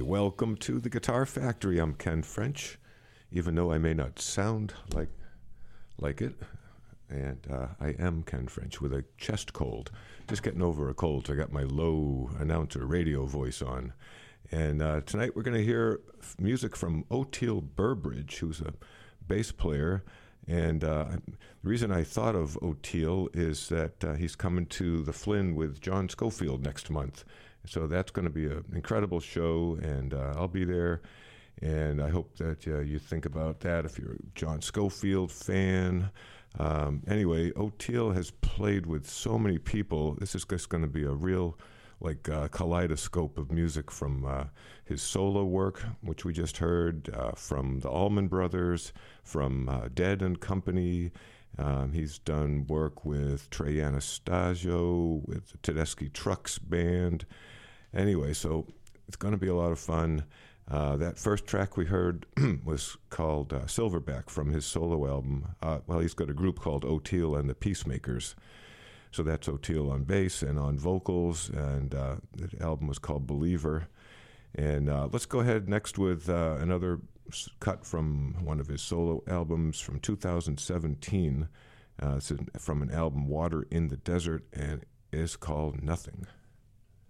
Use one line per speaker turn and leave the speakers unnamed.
welcome to the Guitar Factory. I'm Ken French, even though I may not sound like it. And I am Ken French with a chest cold. Just getting over a cold, so I got my low announcer radio voice on. And tonight we're going to hear music from Oteil Burbridge, who's a bass player. And the reason I thought of Oteil is that he's coming to the Flynn with John Scofield next month. So that's going to be an incredible show, and I'll be there. And I hope that you think about that if you're a John Scofield fan. Anyway, Oteil has played with so many people. This is just going to be a real kaleidoscope of music from his solo work, which we just heard, from the Allman Brothers, from Dead and Company. He's done work with Trey Anastasio, with the Tedeschi Trucks Band. Anyway, so it's going to be a lot of fun. That first track we heard was called Silverback from his solo album. He's got a group called Oteil and the Peacemakers. So that's Oteil on bass and on vocals, and the album was called Believer. And let's go ahead next with another cut from one of his solo albums from 2017. It's from an album, Water in the Desert, and it's called Nothing.